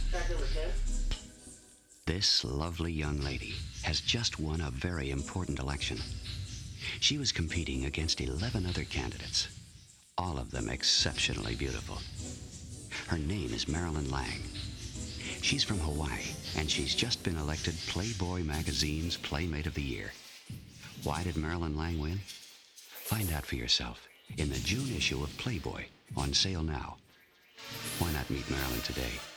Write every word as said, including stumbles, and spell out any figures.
Back number ten. This lovely young lady has just won a very important election. She was competing against eleven other candidates, all of them exceptionally beautiful. Her name is Marilyn Lang. She's from Hawaii, and she's just been elected Playboy magazine's Playmate of the Year. Why did Marilyn Lang win? Find out for yourself in the June issue of Playboy, on sale now. Why not meet Marilyn today?